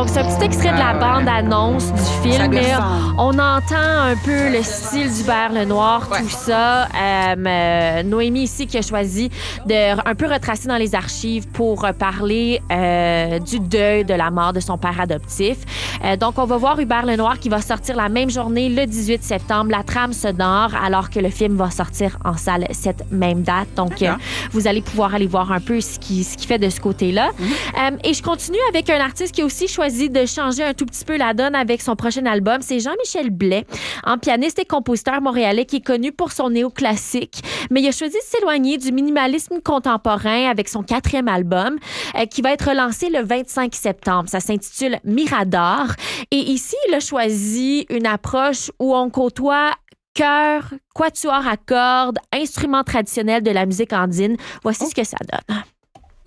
Donc, c'est un petit extrait de la bande-annonce du film. Mais on entend un peu le style d'Hubert Lenoir, tout ça. Noémie ici qui a choisi de un peu retracer dans les archives pour parler du deuil de la mort de son père adoptif. Donc, on va voir Hubert Lenoir qui va sortir la même journée, le 18 septembre. La trame se dort alors que le film va sortir en salle cette même date. Donc, vous allez pouvoir aller voir un peu ce qui fait de ce côté-là. Et je continue avec un artiste qui a aussi choisi de changer un tout petit peu la donne avec son prochain album. C'est Jean-Michel Blais, un pianiste et compositeur montréalais qui est connu pour son néoclassique, mais il a choisi de s'éloigner du minimalisme contemporain avec son 4e album qui va être relancé le 25 septembre. Ça s'intitule Mirador. Et ici, il a choisi une approche où on côtoie chœur, quatuor à cordes, instruments traditionnels de la musique andine. Voici ce que ça donne.